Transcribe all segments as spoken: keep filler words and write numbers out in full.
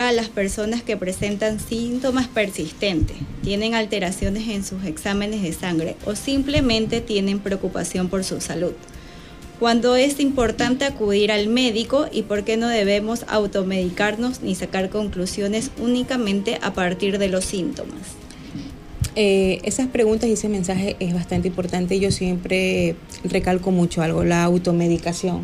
a las personas que presentan síntomas persistentes, tienen alteraciones en sus exámenes de sangre o simplemente tienen preocupación por su salud. Cuando es importante acudir al médico y por qué no debemos automedicarnos ni sacar conclusiones únicamente a partir de los síntomas. Eh, esas preguntas y ese mensaje es bastante importante. Yo siempre recalco mucho algo, la automedicación.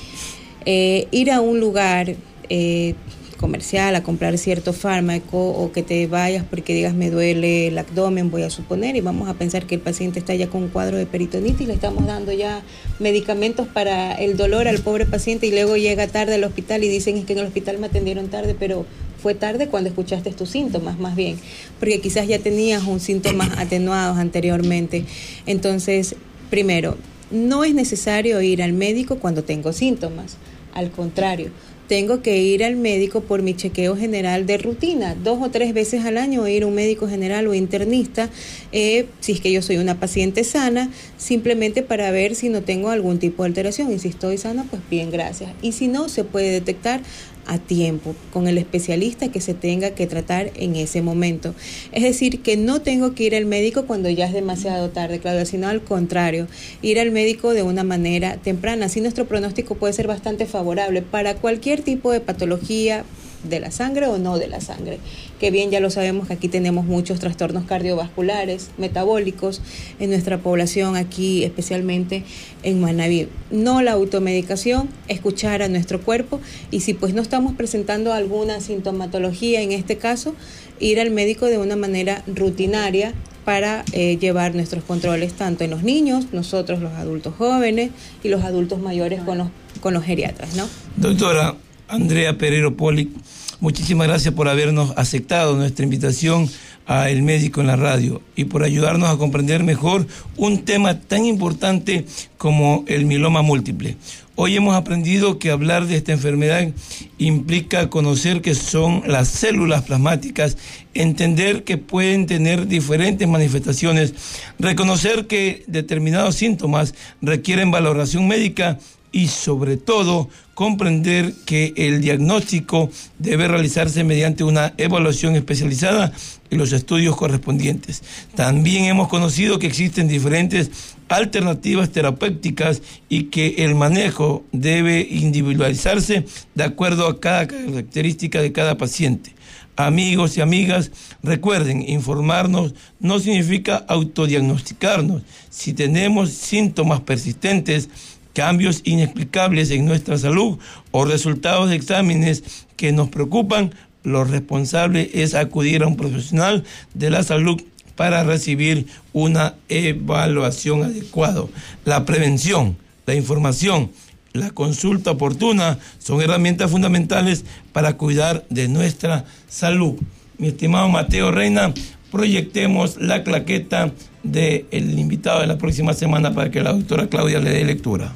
Eh, ir a un lugar eh, comercial a comprar cierto fármaco o que te vayas porque digas me duele el abdomen, voy a suponer, y vamos a pensar que el paciente está ya con un cuadro de peritonitis y le estamos dando ya medicamentos para el dolor al pobre paciente y luego llega tarde al hospital y dicen es que en el hospital me atendieron tarde, pero fue tarde cuando escuchaste tus síntomas más bien, porque quizás ya tenías un síntomas atenuados anteriormente. Entonces, primero, no es necesario ir al médico cuando tengo síntomas, al contrario, tengo que ir al médico por mi chequeo general de rutina, dos o tres veces al año ir a un médico general o internista, eh, si es que yo soy una paciente sana, simplemente para ver si no tengo algún tipo de alteración, y si estoy sana, pues bien, gracias. Y si no, se puede detectar a tiempo con el especialista que se tenga que tratar en ese momento. Es decir, que no tengo que ir al médico cuando ya es demasiado tarde, Claudia, sino al contrario, ir al médico de una manera temprana. Así nuestro pronóstico puede ser bastante favorable para cualquier tipo de patología de la sangre o no de la sangre, que bien ya lo sabemos que aquí tenemos muchos trastornos cardiovasculares, metabólicos en nuestra población aquí, especialmente en Manabí. No la automedicación, escuchar a nuestro cuerpo, y si pues no estamos presentando alguna sintomatología, en este caso, ir al médico de una manera rutinaria para eh, llevar nuestros controles tanto en los niños, nosotros los adultos jóvenes y los adultos mayores con los, con los geriatras, ¿no? Doctora Andrea Pereiro Poli, muchísimas gracias por habernos aceptado nuestra invitación a El Médico en la Radio y por ayudarnos a comprender mejor un tema tan importante como el mieloma múltiple. Hoy hemos aprendido que hablar de esta enfermedad implica conocer qué son las células plasmáticas, entender que pueden tener diferentes manifestaciones, reconocer que determinados síntomas requieren valoración médica y sobre todo comprender que el diagnóstico debe realizarse mediante una evaluación especializada y los estudios correspondientes. También hemos conocido que existen diferentes alternativas terapéuticas y que el manejo debe individualizarse de acuerdo a cada característica de cada paciente. Amigos y amigas, recuerden, informarnos no significa autodiagnosticarnos. Si tenemos síntomas persistentes, cambios inexplicables en nuestra salud o resultados de exámenes que nos preocupan, lo responsable es acudir a un profesional de la salud para recibir una evaluación adecuada. La prevención, la información, la consulta oportuna son herramientas fundamentales para cuidar de nuestra salud. Mi estimado Mateo Reina, proyectemos la claqueta del invitado de la próxima semana para que la doctora Claudia le dé lectura.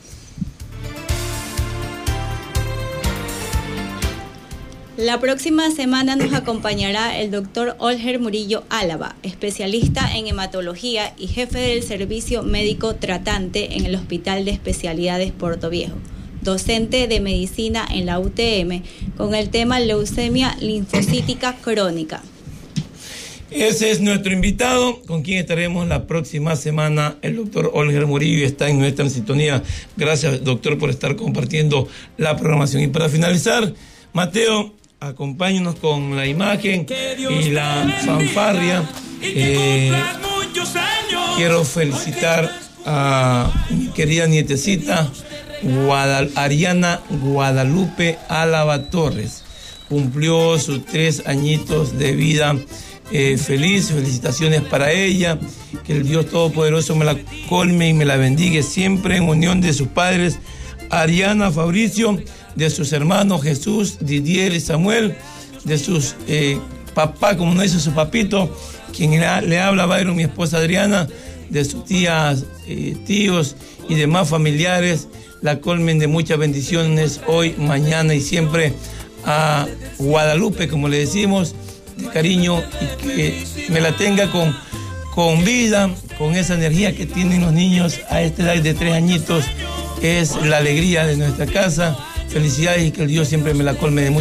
La próxima semana nos acompañará el doctor Olger Murillo Álava, especialista en hematología y jefe del servicio médico tratante en el Hospital de Especialidades Portoviejo, docente de medicina en la U T M, con el tema leucemia linfocítica crónica. Ese es nuestro invitado, con quien estaremos la próxima semana. El doctor Olger Murillo está en nuestra sintonía. Gracias, doctor, por estar compartiendo la programación. Y para finalizar, Mateo, acompáñenos con la imagen y la fanfarria. Eh, quiero felicitar a mi querida nietecita Guadal- Ariana Guadalupe Álava Torres. Cumplió sus tres añitos de vida. Eh, feliz, felicitaciones para ella, que el Dios Todopoderoso me la colme y me la bendiga siempre en unión de sus padres, Ariana, Fabricio, de sus hermanos Jesús, Didier y Samuel, de sus eh, papás, como no dice su papito, quien le, le habla, Byron, mi esposa Adriana, de sus tías, eh, tíos y demás familiares, la colmen de muchas bendiciones hoy, mañana y siempre a Guadalupe, como le decimos, de cariño, y que me la tenga con, con vida, con esa energía que tienen los niños a esta edad de tres añitos. Es la alegría de nuestra casa. Felicidades y que el Dios siempre me la colme de mucho.